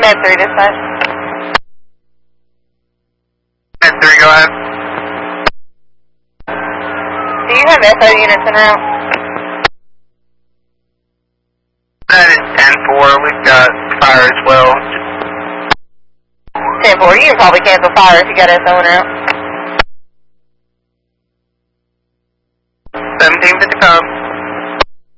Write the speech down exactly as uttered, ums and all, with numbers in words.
Med three dispatch. Med three, go ahead. Do you have S O units en route? That is ten four, we've got fire as well. ten four, you can probably cancel fire if you got S O en route. seventeen fifty-five.